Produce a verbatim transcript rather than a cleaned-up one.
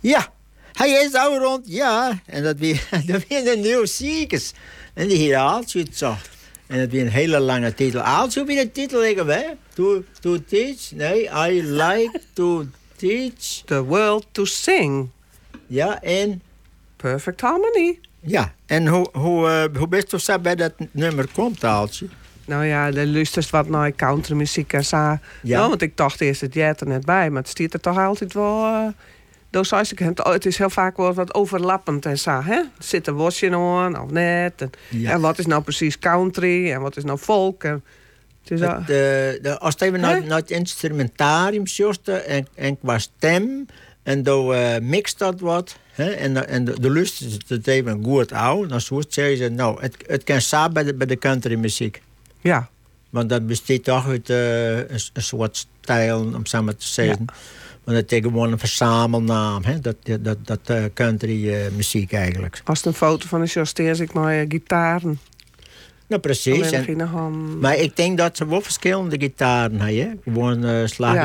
Ja, hij is al rond, ja. En dat weer, dat weer een nieuw circus. En die hier Aaltje zo. En dat weer een hele lange titel. Aaltje, hoe de titel liggen wij? To, to teach? Nee, I like to teach. The world to sing. Ja, en... Perfect harmony. Ja, en hoe, hoe, uh, hoe best of zo bij dat nummer komt, Aaltje? Nou ja, er luistert wat naar countrymuziek en zo. Ja. Nou, want ik dacht eerst, het jet er net bij. Maar het stiert er toch altijd wel... Uh, het is heel vaak wel wat overlappend en zo, hè? Zit er wasje aan of net? En, Ja. en wat is nou precies country? En wat is nou folk? En, het is, uh, het, uh, de, als je naar, naar het instrumentarium zocht en, en qua stem... en dan uh, mixt dat wat... He, en en de, de lust is het even goed oud. Dan zou je zeggen, nou, het, het kan samen bij de, bij de countrymuziek. Ja. Want dat bestaat toch uit uh, een, een soort stijl, om zo maar te zeggen. Ja. Want het is gewoon een verzamelnaam, hè? Dat, dat, dat uh, countrymuziek uh, eigenlijk. Als het een foto van een Josteers, ik maar uh, gitaren. Nou, precies. En, maar ik denk dat ze wel verschillende gitaren hebben. Gewoon uh, slag. Ja.